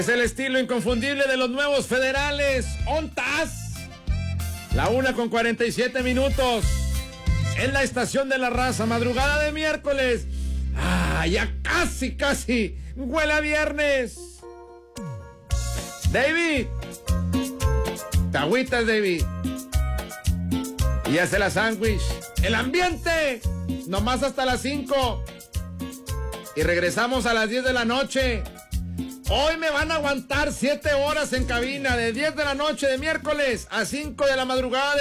Es el estilo inconfundible de los nuevos federales. ¡Ontas! La 1:47. En la estación de la raza, madrugada de miércoles. Ya casi. Huele a viernes. David. Te agüitas, David. Y hace la sándwich. El ambiente. Nomás hasta las 5. Y regresamos a las 10 de la noche. Hoy me van a aguantar 7 horas en cabina, de 10 de la noche de miércoles a 5 de la madrugada.